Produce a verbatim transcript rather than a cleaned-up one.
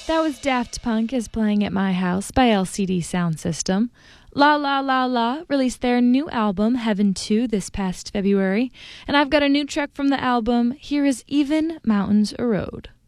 That was Daft Punk is Playing at My House by L C D Sound System. La La La La released their new album, Heaven two, this past February. And I've got a new track from the album. Here is Even Mountains Erode.